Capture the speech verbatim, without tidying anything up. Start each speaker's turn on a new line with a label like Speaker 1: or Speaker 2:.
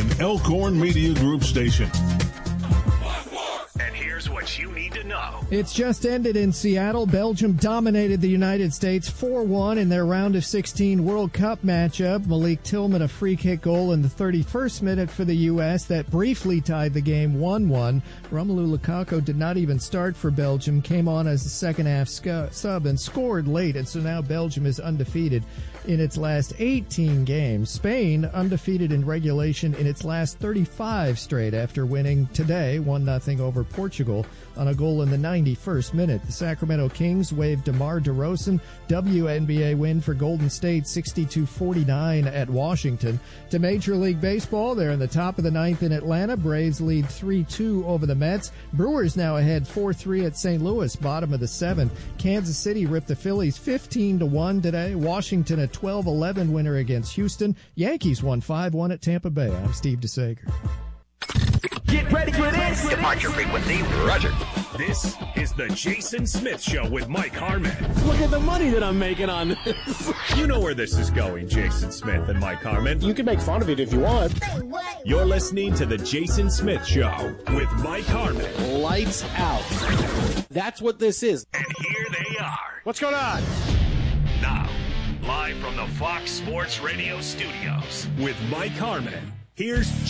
Speaker 1: an Elkhorn Media Group station.
Speaker 2: And here's what you need to know.
Speaker 3: It's just ended in Seattle. Belgium dominated the United States four one in their round of sixteen World Cup matchup. Malik Tillman, a free kick goal in the thirty-first minute for the U S that briefly tied the game one one. Romelu Lukaku did not even start for Belgium, came on as a second-half scu- sub and scored late, and so now Belgium is undefeated in its last eighteen games. Spain undefeated in regulation in its last thirty-five straight after winning today one nothing over Portugal on a goal in the ninety-first minute. The Sacramento Kings waved DeMar DeRozan. W N B A win for Golden State sixty-two forty-nine at Washington. To Major League Baseball, they're in the top of the ninth in Atlanta. Braves lead three two over the Mets. Brewers now ahead four three at Saint Louis, bottom of the seventh. Kansas City ripped the Phillies fifteen to one today. Washington a twelve eleven winner against Houston. Yankees won five one at Tampa Bay. I'm Steve DeSager.
Speaker 2: Get ready for this. Departure frequency, Roger. This is the Jason Smith Show with Mike Harmon.
Speaker 4: Look at the money that I'm making on this.
Speaker 2: You know where this is going, Jason Smith and Mike Harmon.
Speaker 4: You can make fun of it if you want.
Speaker 2: You're listening to the Jason Smith Show with Mike Harmon.
Speaker 4: Lights out. That's what this is.
Speaker 2: And here they are.
Speaker 4: What's going on?
Speaker 2: Now, live from the Fox Sports Radio studios with Mike Harmon. Here's